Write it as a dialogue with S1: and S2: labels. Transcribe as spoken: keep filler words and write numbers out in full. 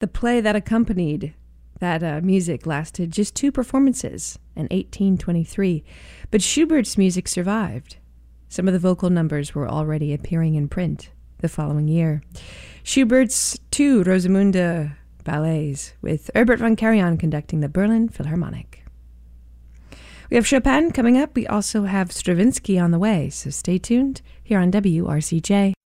S1: The play that accompanied that uh, music lasted just two performances in eighteen twenty-three, but Schubert's music survived. Some of the vocal numbers were already appearing in print the following year. Schubert's two Rosamunde ballets, with Herbert von Karajan conducting the Berlin Philharmonic. We have Chopin coming up. We also have Stravinsky on the way, so stay tuned here on W R C J.